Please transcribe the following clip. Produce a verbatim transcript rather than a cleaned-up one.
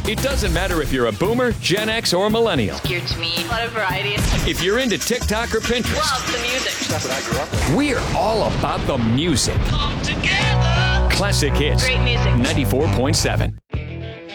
It doesn't matter if you're a boomer, Gen X, or millennial. Geared to me. A lot of variety. If you're into TikTok or Pinterest. Love the music. That's what I grew up with. We're all about the music. Come together. Classic Hits. Great music. ninety-four point seven.